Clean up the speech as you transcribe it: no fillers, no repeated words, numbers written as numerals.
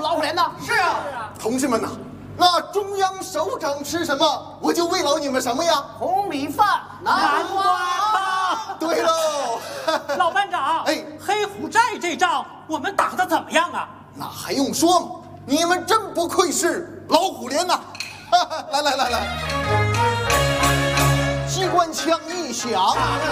老虎连呢？ 是啊， 同志们呐，那中央首长吃什么，我就慰劳你们什么呀？ 红米饭、南瓜汤。 对喽， 老班长， 哎， 黑虎寨这仗我们打得怎么样啊？ 那还用说吗？你们真不愧是老虎连呐！来，机关枪一响，